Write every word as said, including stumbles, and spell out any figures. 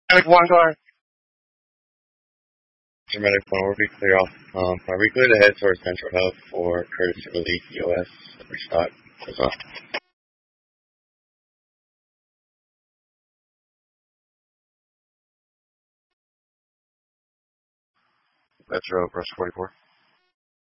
Medic one car. Medic one, we'll be clear off. Um, are we clear to head towards Central Hub for courtesy relief E O S restock as well? Metro, Rush forty-four.